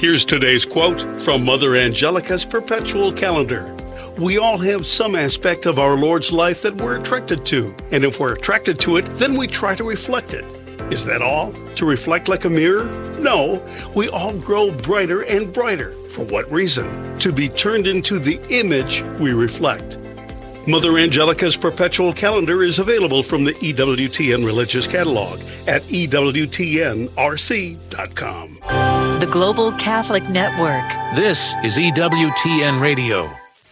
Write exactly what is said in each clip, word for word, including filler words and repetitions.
Here's today's quote from Mother Angelica's Perpetual Calendar. We all have some aspect of our Lord's life that we're attracted to. And if we're attracted to it, then we try to reflect it. Is that all? To reflect like a mirror? No. We all grow brighter and brighter. For what reason? To be turned into the image we reflect. Mother Angelica's Perpetual Calendar is available from the E W T N Religious Catalog at E W T N R C dot com. The Global Catholic Network. This is E W T N Radio.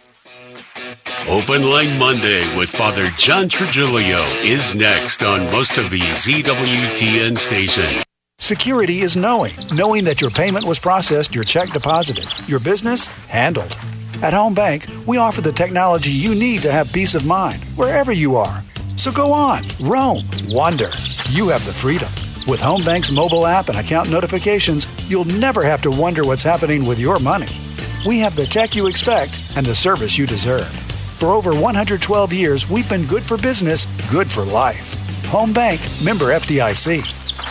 Open Line Monday with Father John Trigilio is next on most of these E W T N stations. Security is knowing. Knowing that your payment was processed, your check deposited, your business handled. At Home Bank, we offer the technology you need to have peace of mind wherever you are. So go on, roam, wander. You have the freedom. With Home Bank's mobile app and account notifications, you'll never have to wonder what's happening with your money. We have the tech you expect and the service you deserve. For over one hundred twelve years, we've been good for business, good for life. Home Bank, member F D I C.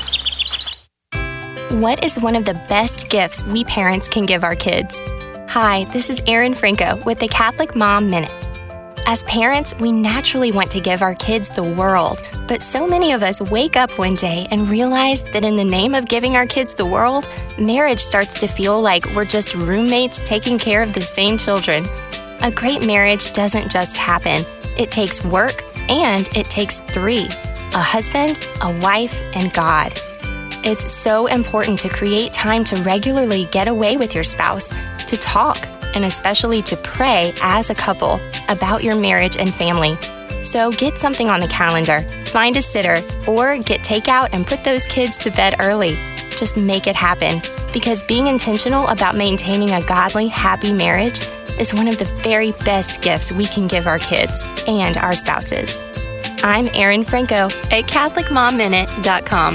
What is one of the best gifts we parents can give our kids? Hi, this is Erin Franco with the Catholic Mom Minute. As parents, we naturally want to give our kids the world, but so many of us wake up one day and realize that in the name of giving our kids the world, marriage starts to feel like we're just roommates taking care of the same children. A great marriage doesn't just happen. It takes work, and it takes three: a husband, a wife, and God. It's so important to create time to regularly get away with your spouse, to talk, and especially to pray as a couple about your marriage and family. So get something on the calendar, find a sitter, or get takeout and put those kids to bed early. Just make it happen, because being intentional about maintaining a godly, happy marriage is one of the very best gifts we can give our kids and our spouses. I'm Erin Franco at Catholic Mom Minute dot com.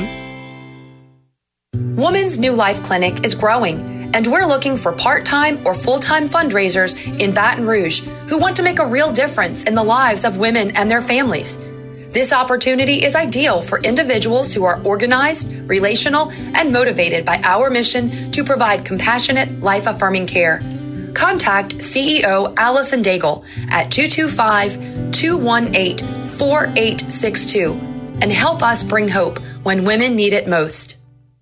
Woman's New Life Clinic is growing, and we're looking for part-time or full-time fundraisers in Baton Rouge who want to make a real difference in the lives of women and their families. This opportunity is ideal for individuals who are organized, relational, and motivated by our mission to provide compassionate, life-affirming care. Contact C E O Allison Daigle at two two five, two one eight, four eight six two and help us bring hope when women need it most.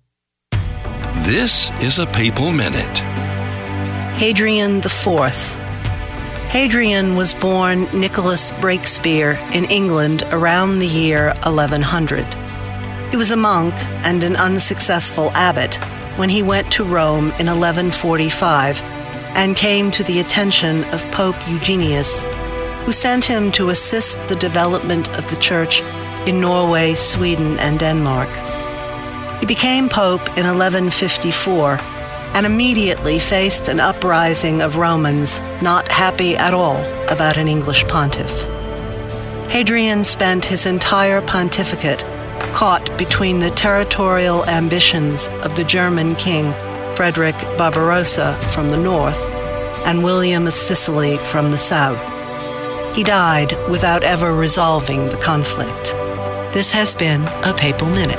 This is a Papal Minute. Hadrian the Fourth. Hadrian was born Nicholas Breakspear in England around the year eleven hundred. He was a monk and an unsuccessful abbot when he went to Rome in eleven forty-five and came to the attention of Pope Eugenius, who sent him to assist the development of the Church in Norway, Sweden, and Denmark. He became Pope in eleven fifty-four and immediately faced an uprising of Romans not happy at all about an English pontiff. Hadrian spent his entire pontificate caught between the territorial ambitions of the German king Frederick Barbarossa from the north and William of Sicily from the south. He died without ever resolving the conflict. This has been a Papal Minute.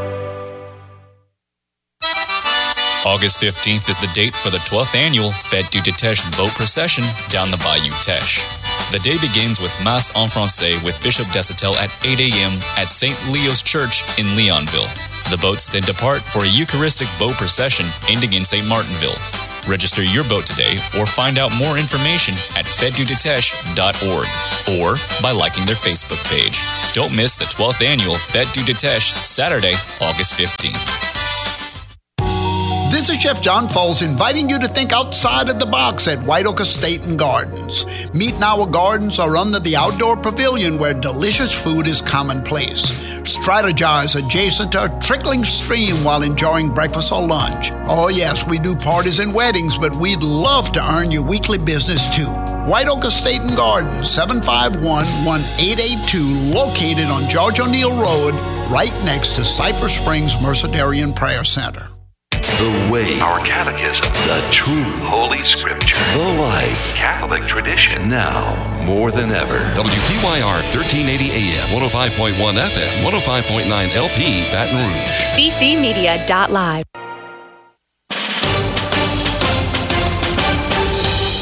August fifteenth is the date for the twelfth annual Fête du Teche boat procession down the Bayou Teche. The day begins with Mass en Francais with Bishop Desautels at eight a.m. at Saint Leo's Church in Leonville. The boats then depart for a Eucharistic boat procession ending in Saint Martinville. Register your boat today or find out more information at fete du teche dot org or by liking their Facebook page. Don't miss the twelfth annual Fête du Teche, Saturday, August fifteenth. This is Chef John Foles inviting you to think outside of the box at White Oak Estate and Gardens. Meet and Our Gardens are under the outdoor pavilion where delicious food is commonplace. Strategize adjacent to a trickling stream while enjoying breakfast or lunch. Oh yes, we do parties and weddings, but we'd love to earn your weekly business too. White Oak Estate and Gardens, seven five one, one eight eight two, located on George O'Neill Road, right next to Cypress Springs Mercedarian Prayer Center. The way, our catechism, the truth, Holy Scripture, the life, Catholic tradition. Now, more than ever. W P Y R thirteen eighty A M, one oh five point one F M, one oh five point nine L P, Baton Rouge. C C Media dot live.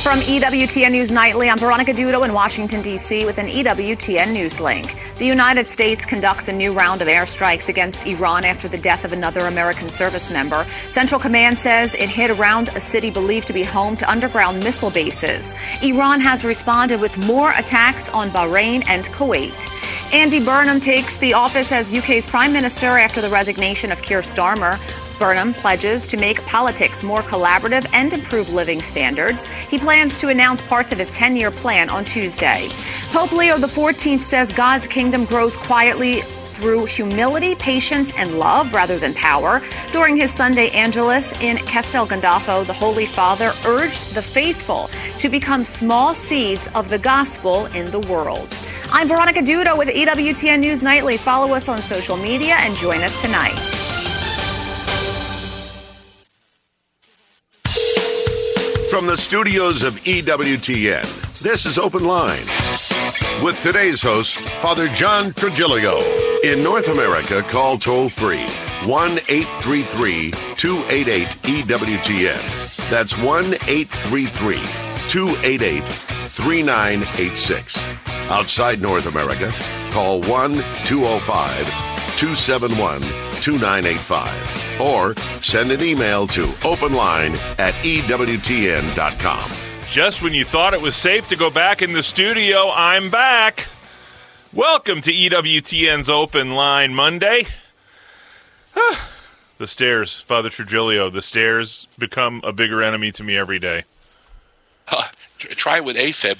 From E W T N News Nightly, I'm Veronica Dudo in Washington, D C with an E W T N News link. The United States conducts a new round of airstrikes against Iran after the death of another American service member. Central Command says it hit around a city believed to be home to underground missile bases. Iran has responded with more attacks on Bahrain and Kuwait. Andy Burnham takes the office as U K's Prime Minister after the resignation of Keir Starmer. Burnham pledges to make politics more collaborative and improve living standards. He plans to announce parts of his ten-year plan on Tuesday. Pope Leo the fourteenth says God's kingdom grows quietly through humility, patience, and love rather than power. During his Sunday Angelus in Castel Gandolfo, the Holy Father urged the faithful to become small seeds of the gospel in the world. I'm Veronica Dudo with E W T N News Nightly. Follow us on social media and join us tonight. From the studios of E W T N, this is Open Line. With today's host, Father John Trigilio. In North America, call toll-free one eight three three, two eight eight, E W T N. That's one eight three three, two eight eight, three nine eight six. Outside North America, call one two zero five, two seven one, two nine eight five. Or send an email to openline at E W T N dot com. Just when you thought it was safe to go back in the studio, I'm back. Welcome to E W T N's Open Line Monday. The stairs, Father Trigilio, the stairs become a bigger enemy to me every day. Uh, try it with AFib.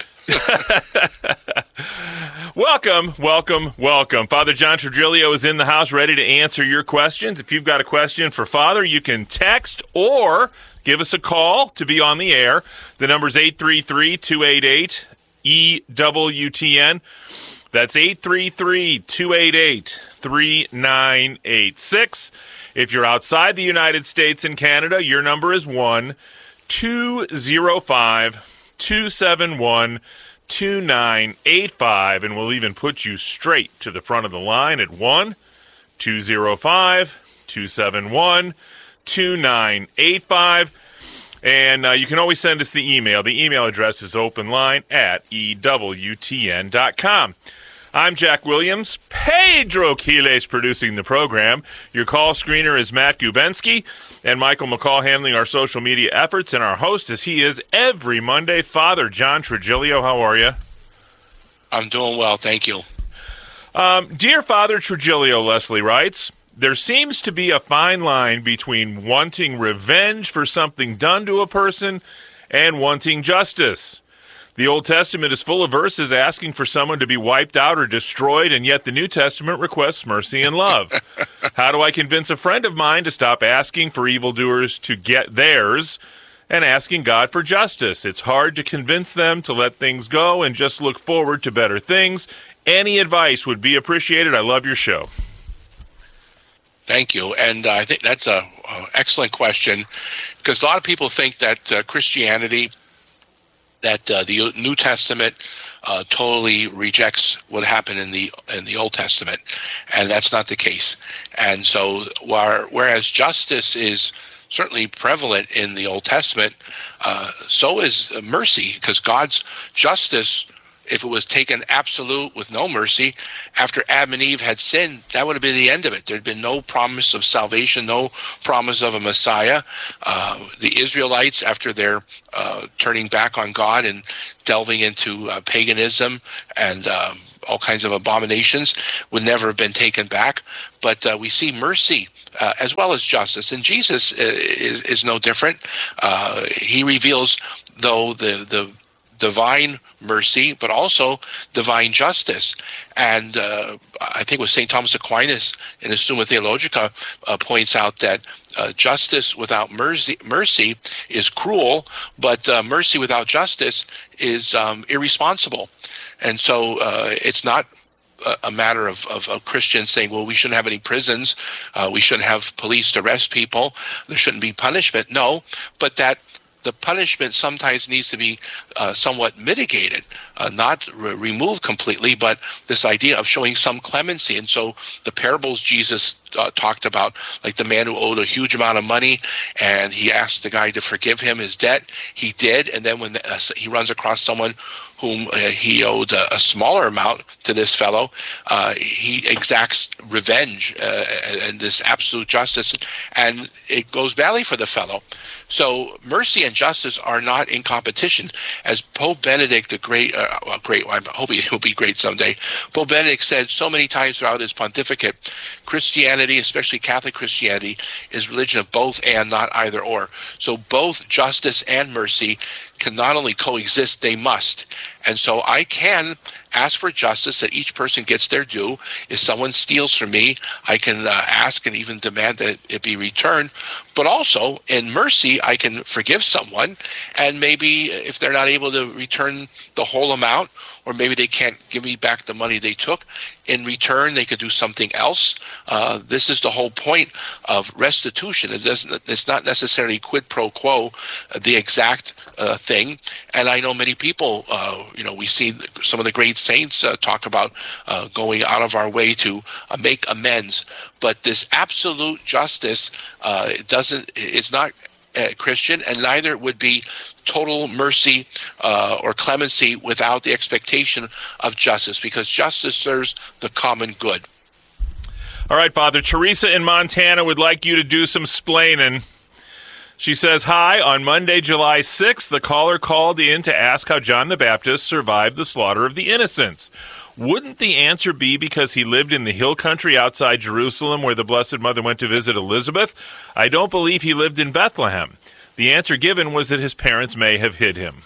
Welcome, welcome, welcome. Father John Trigilio is in the house ready to answer your questions. If you've got a question for Father, you can text or give us a call to be on the air. The number's eight three three, two eight eight, E W T N. That's eight three three, two eight eight, three nine eight six. If you're outside the United States and Canada, your number is one two zero five, two seven one, two nine eight five, and we'll even put you straight to the front of the line at one two zero five, two seven one, two nine eight five. And uh, you can always send us the email. The email address is openline at E W T N dot com. I'm Jack Williams. Pedro Quiles producing the program. Your call screener is Matt Gubensky, and Michael McCall handling our social media efforts, and our host, as he is every Monday, Father John Trigilio. How are you? I'm doing well, thank you. Um, Dear Father Trigilio, Leslie writes, there seems to be a fine line between wanting revenge for something done to a person and wanting justice. The Old Testament is full of verses asking for someone to be wiped out or destroyed, and yet the New Testament requests mercy and love. How do I convince a friend of mine to stop asking for evildoers to get theirs and asking God for justice? It's hard to convince them to let things go and just look forward to better things. Any advice would be appreciated. I love your show. Thank you. And uh, I think that's an excellent question, because a lot of people think that uh, Christianity, that uh, the New Testament uh, totally rejects what happened in the in the Old Testament, and that's not the case. And so, while, whereas justice is certainly prevalent in the Old Testament, uh, so is mercy, because God's justice, if it was taken absolute with no mercy, after Adam and Eve had sinned, that would have been the end of it. There'd been no promise of salvation, no promise of a Messiah. Uh, the Israelites, after their uh, turning back on God and delving into uh, paganism and um, all kinds of abominations, would never have been taken back. But uh, we see mercy uh, as well as justice. And Jesus is, is no different. Uh, he reveals, though, the the divine mercy, but also divine justice. And uh, I think it was Saint Thomas Aquinas in his Summa Theologica uh, points out that uh, justice without mercy, mercy is cruel, but uh, mercy without justice is um, irresponsible. And so uh, it's not a matter of, of, of Christians saying, well, we shouldn't have any prisons, uh, we shouldn't have police to arrest people, there shouldn't be punishment. No, but that the punishment sometimes needs to be uh, somewhat mitigated, uh, not re- removed completely, but this idea of showing some clemency. And so the parables Jesus uh, talked about, like the man who owed a huge amount of money, and he asked the guy to forgive him his debt. He did, and then when the, uh, he runs across someone whom uh, he owed a, a smaller amount to this fellow, uh, he exacts revenge uh, and this absolute justice, and it goes badly for the fellow. So mercy and justice are not in competition. As Pope Benedict, the great, uh, well, great, I hope he will be great someday, Pope Benedict said so many times throughout his pontificate, Christianity, especially Catholic Christianity, is religion of both and, not either or. So both justice and mercy can not only coexist, they must. And so I can ask for justice, that each person gets their due. If someone steals from me, I can uh, ask and even demand that it be returned. But also, in mercy, I can forgive someone, and maybe if they're not able to return the whole amount, or maybe they can't give me back the money they took, in return they could do something else. Uh, this is the whole point of restitution. It doesn't, it's not necessarily quid pro quo, uh, the exact uh, thing. And I know many people, uh, you know, we see some of the great saints uh, talk about uh, going out of our way to uh, make amends. But this absolute justice uh, doesn't, it's not uh, Christian, and neither would be total mercy uh, or clemency without the expectation of justice, because justice serves the common good. All right, Father. Teresa in Montana would like you to do some splaining. She says, hi, on Monday, July sixth, the caller called in to ask how John the Baptist survived the slaughter of the innocents. Wouldn't the answer be because he lived in the hill country outside Jerusalem where the Blessed Mother went to visit Elizabeth? I don't believe he lived in Bethlehem. The answer given was that his parents may have hid him.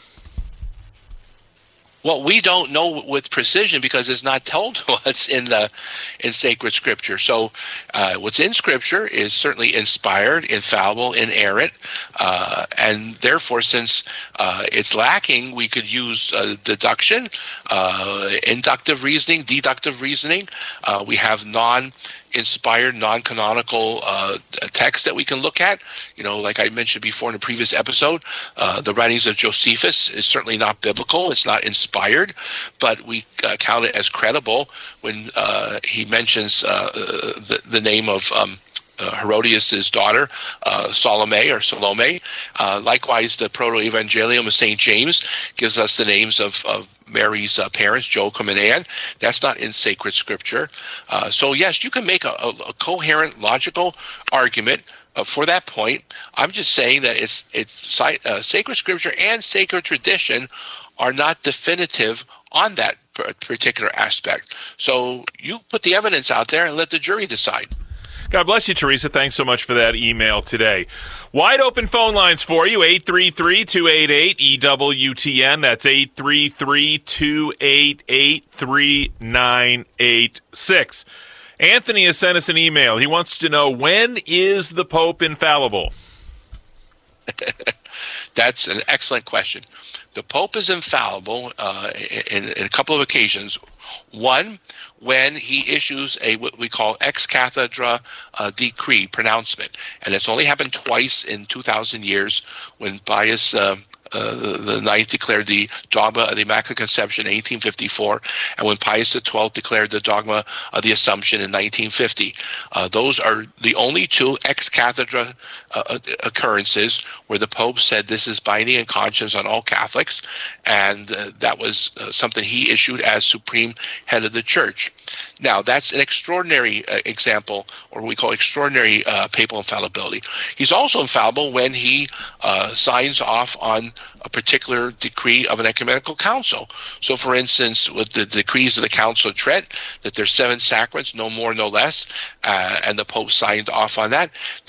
Well, we don't know with precision because it's not told to us in the in sacred scripture. So uh, what's in scripture is certainly inspired, infallible, inerrant, uh, and therefore, since uh, it's lacking, we could use uh, deduction, uh, inductive reasoning, deductive reasoning. Uh, we have non inspired, non-canonical uh, text that we can look at. You know, like I mentioned before in a previous episode, uh, the writings of Josephus is certainly not biblical. It's not inspired, but we uh, count it as credible when uh, he mentions uh, the, the name of um, uh, Herodias' daughter, uh, Salome or Salome. Uh, likewise, the Proto-Evangelium of Saint James gives us the names of, of Mary's uh, parents, Joachim and Anne. That's not in sacred scripture. Uh, so yes, you can make a, a, a coherent, logical argument uh, for that point. I'm just saying that it's it's uh, sacred scripture and sacred tradition are not definitive on that particular aspect. So you put the evidence out there and let the jury decide. God bless you, Teresa. Thanks so much for that email today. Wide open phone lines for you, eight three three, two eight eight, E W T N. That's eight three three, two eight eight, three nine eight six. Anthony has sent us an email. He wants to know, when is the Pope infallible? That's an excellent question. The Pope is infallible uh, in, in a couple of occasions. One, when he issues a what we call ex cathedra uh, decree, pronouncement. And it's only happened twice in two thousand years, when Pius uh, uh, the, the ninth declared the dogma of the Immaculate Conception in eighteen fifty-four, and when Pius the twelfth declared the dogma of the Assumption in nineteen fifty. Uh, those are the only two ex cathedra uh, occurrences where the Pope said this is binding in conscience on all Catholics, and uh, that was uh, something he issued as supreme head of the Church. Now, that's an extraordinary uh, example, or we call extraordinary uh, papal infallibility. He's also infallible when he uh, signs off on a particular decree of an ecumenical council. So, for instance, with the decrees of the Council of Trent, that there's seven sacraments, no more, no less, uh, and the Pope signed off on that,